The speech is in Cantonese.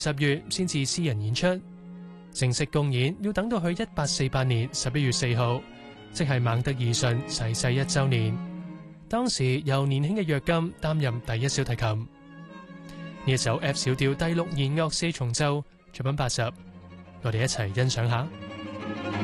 10月先至私人演出，正式公演要等到去1848年11月4號，即係孟德爾遜逝世1週年。當時由年輕嘅約金擔任第一小提琴。呢一首 F 小調第6弦樂4重奏作品80，我哋一齊欣賞下。